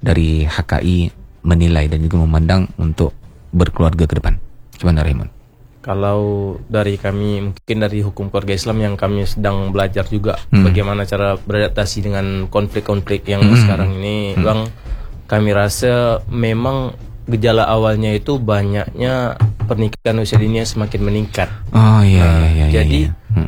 dari HKI menilai dan juga memandang untuk berkeluarga ke depan? Gimana Raymond? Kalau dari kami, mungkin dari hukum keluarga Islam yang kami sedang belajar juga bagaimana cara beradaptasi dengan konflik-konflik yang sekarang ini, Bang, kami rasa memang gejala awalnya itu banyaknya pernikahan usia dini semakin meningkat. Oh iya, jadi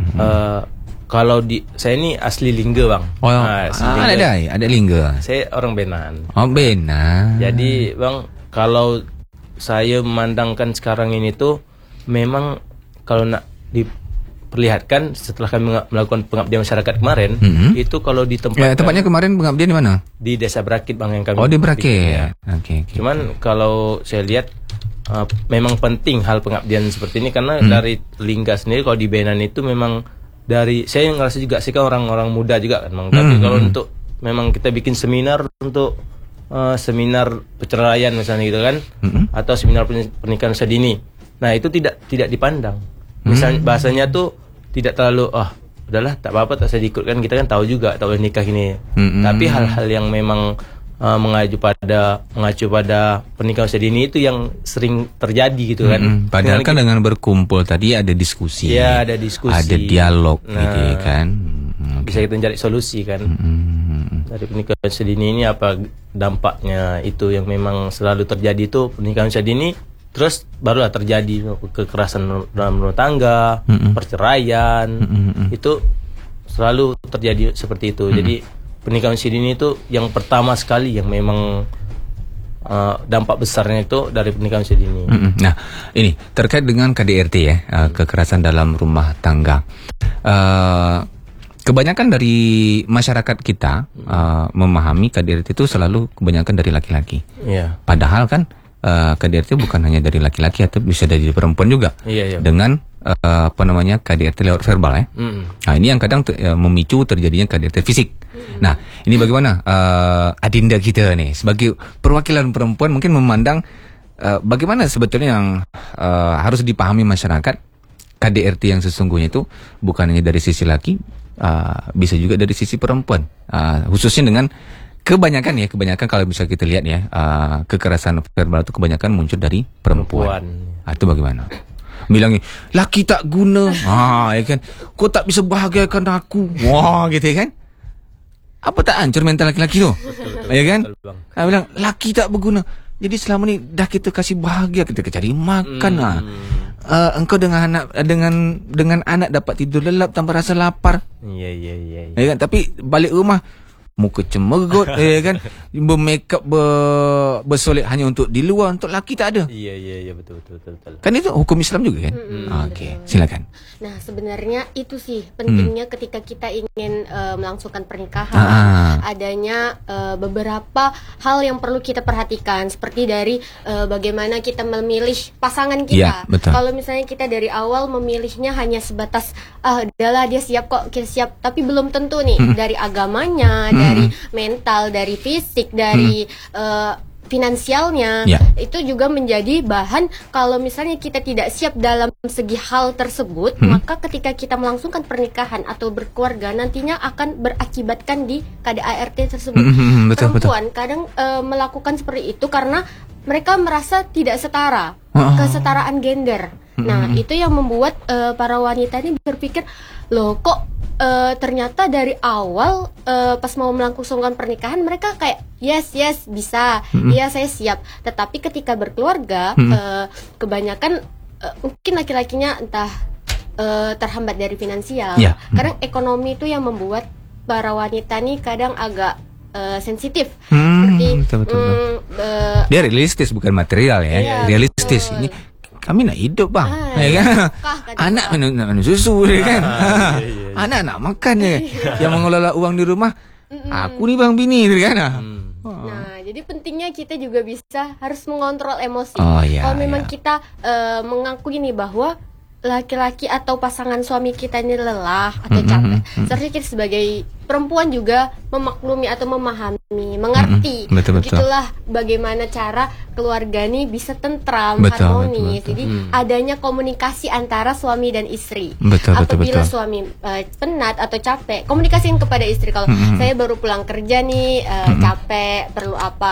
kalau saya ini asli Lingga, Bang. Oh, ada Lingga. Saya orang Benan. Oh, Benan. Jadi, Bang, kalau saya memandangkan sekarang ini tuh memang kalau nak diperlihatkan setelah kami melakukan pengabdian masyarakat kemarin, itu kalau di tempat tempatnya kemarin pengabdian di mana? Di Desa Berakit, Bang, yang kami. Oh, di Berakit. Ya. Okay. Cuman kalau saya lihat memang penting hal pengabdian seperti ini karena dari Lingga sendiri kalau di Benan itu memang dari saya ngerasa juga sih kan orang-orang muda juga kan, Bang. Tapi kalau untuk memang kita bikin seminar untuk seminar perceraian misalnya gitu kan, atau seminar pernikahan usia dini. Nah, itu tidak dipandang. Misalnya bahasanya tuh tidak terlalu udahlah tak apa-apa tak usah diikutkan, kita kan tahu juga tak boleh nikah ini. Tapi hal-hal yang memang mengacu pada pernikahan usia dini itu yang sering terjadi gitu kan. Padahal kan dengan berkumpul tadi ada diskusi. Ya, ada diskusi. Ada dialog gitu kan. Bisa kita cari solusi kan. Dari pernikahan usia dini ini apa dampaknya itu yang memang selalu terjadi itu pernikahan usia dini. Terus barulah terjadi kekerasan dalam rumah tangga, perceraian, itu selalu terjadi seperti itu. Jadi pernikahan usia dini itu yang pertama sekali yang memang dampak besarnya itu dari pernikahan usia dini. Nah, ini terkait dengan KDRT ya, kekerasan dalam rumah tangga. Kebanyakan dari masyarakat kita memahami KDRT itu selalu kebanyakan dari laki-laki. Yeah. Padahal kan KDRT bukan hanya dari laki-laki atau bisa dari perempuan juga. Dengan KDRT lewat verbal ya. Nah, ini yang kadang memicu terjadinya KDRT fisik. Nah, ini bagaimana adinda kita nih sebagai perwakilan perempuan mungkin memandang bagaimana sebetulnya yang harus dipahami masyarakat KDRT yang sesungguhnya itu bukan hanya dari sisi laki, bisa juga dari sisi perempuan, khususnya dengan kebanyakan kalau bisa kita lihat ya, kekerasan verbal itu kebanyakan muncul dari perempuan. Itu bagaimana? Bilangnya laki tak guna, ya kan? Kau tak bisa bahagiakan aku, wah gitu ya kan? Apa tak hancur mental laki-laki tu? Ya kan? Bilang laki tak berguna. Jadi selama ni dah kita kasih bahagia, kita cari makan engkau dengan anak dapat tidur lelap tanpa rasa lapar. Ya kan? Tapi balik rumah muka cemergut, ya kan, bermakeup bersolek hanya untuk di luar, untuk laki tak ada. Iya betul. Kan itu hukum Islam juga kan? Oke, silakan. Nah, sebenarnya itu sih pentingnya ketika kita ingin melangsungkan pernikahan, adanya beberapa hal yang perlu kita perhatikan, seperti dari bagaimana kita memilih pasangan kita. Ya, kalau misalnya kita dari awal memilihnya hanya sebatas adalah dia siap kok, kita siap, tapi belum tentu nih dari agamanya, dari mental, dari fisik, dari finansialnya, itu juga menjadi bahan. Kalau misalnya kita tidak siap dalam segi hal tersebut, maka ketika kita melangsungkan pernikahan atau berkeluarga nantinya akan berakibatkan di KDART tersebut. Perempuan kadang melakukan seperti itu karena mereka merasa tidak setara, kesetaraan gender. Nah, itu yang membuat para wanita ini berpikir, loh kok ternyata dari awal pas mau melangsungkan pernikahan mereka kayak yes bisa, iya saya siap. Tetapi ketika berkeluarga, kebanyakan mungkin laki-lakinya entah terhambat dari finansial. Kadang ekonomi itu yang membuat para wanita nih kadang agak sensitif. Seperti dia realistis, bukan material ya. Realistis. Ini kami nak hidup bang, ya kan? Anak minum susu, ya kan? Anak nak makan ya. Yang mengelola uang di rumah, aku nih bang bini, ya kan? Nah, jadi pentingnya kita juga bisa harus mengontrol emosi. Kalau memang kita mengakui nih bahwa laki-laki atau pasangan suami kita ini lelah atau capek, seharusnya kita sebagai perempuan juga memaklumi atau memahami, mengerti. Begitulah bagaimana cara keluarga ini bisa tentram, harmonis. Jadi adanya komunikasi antara suami dan istri. Apabila suami penat atau capek, komunikasiin kepada istri. Kalau saya baru pulang kerja nih, capek, perlu apa?